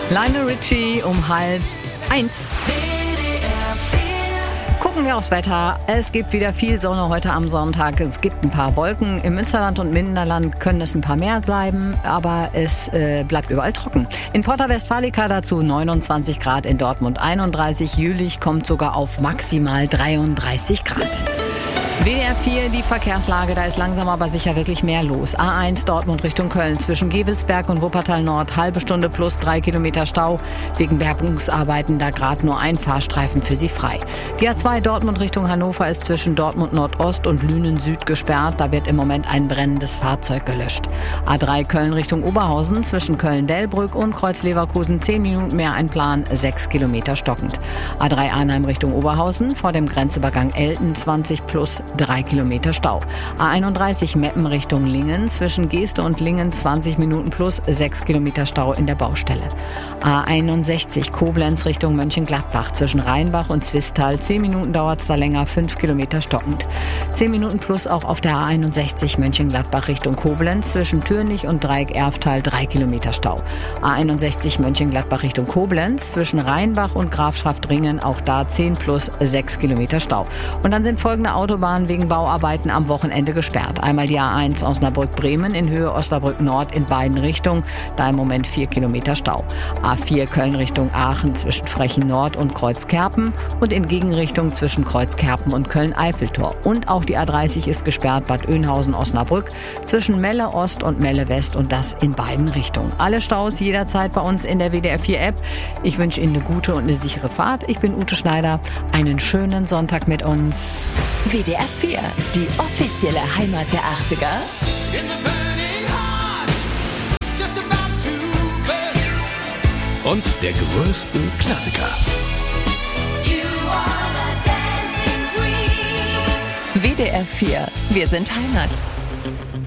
Lionel Richie um 12:30. Gucken wir aufs Wetter. Es gibt wieder viel Sonne heute am Sonntag. Es gibt ein paar Wolken. Im Münsterland und Minderland können es ein paar mehr bleiben, aber es bleibt überall trocken. In Porta Westfalica dazu 29 Grad, in Dortmund 31. Jülich kommt sogar auf maximal 33 Grad. WDR 4, die Verkehrslage, da ist langsam aber sicher wirklich mehr los. A1 Dortmund Richtung Köln zwischen Gevelsberg und Wuppertal Nord, halbe Stunde plus 3 Kilometer Stau. Wegen Bergungsarbeiten da gerade nur ein Fahrstreifen für Sie frei. Die A2 Dortmund Richtung Hannover ist zwischen Dortmund Nordost und Lünen Süd gesperrt. Da wird im Moment ein brennendes Fahrzeug gelöscht. A3 Köln Richtung Oberhausen zwischen Köln-Delbrück und Kreuz-Leverkusen 10 Minuten mehr Einplan, 6 Kilometer stockend. A3 Arnheim Richtung Oberhausen vor dem Grenzübergang Elten 20 plus 3 Kilometer Stau. A31 Meppen Richtung Lingen zwischen Geeste und Lingen 20 Minuten plus 6 Kilometer Stau in der Baustelle. A61 Koblenz Richtung Mönchengladbach zwischen Rheinbach und Zwistal 10 Minuten dauert es da länger, 5 Kilometer stockend. 10 Minuten plus auch auf der A61 Mönchengladbach Richtung Koblenz zwischen Türnich und Dreieck-Erftal 3 Kilometer Stau. A61 Mönchengladbach Richtung Koblenz zwischen Rheinbach und Grafschaft-Ringen auch da 10 plus 6 Kilometer Stau. Und dann sind folgende Autobahnen wegen Bauarbeiten am Wochenende gesperrt. Einmal die A1 Osnabrück-Bremen in Höhe Osnabrück Nord in beiden Richtungen, da im Moment 4 Kilometer Stau. A4 Köln Richtung Aachen zwischen Frechen Nord und Kreuzkerpen und in Gegenrichtung zwischen Kreuzkerpen und Köln-Eiffeltor. Und auch die A30 ist gesperrt, Bad Oeynhausen-Osnabrück zwischen Melle Ost und Melle West und das in beiden Richtungen. Alle Staus jederzeit bei uns in der WDR 4 App. Ich wünsche Ihnen eine gute und eine sichere Fahrt. Ich bin Ute Schneider. Einen schönen Sonntag mit uns. WDR 4, die offizielle Heimat der 80er. Und der größten Klassiker. WDR 4, wir sind Heimat.